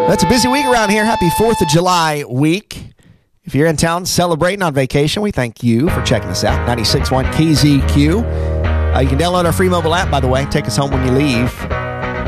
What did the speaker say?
That's a busy week around here. Happy 4th of July week. If you're in town celebrating on vacation, we thank you for checking us out. 96.1 KZQ. You can download our free mobile app, by the way. Take us home when you leave.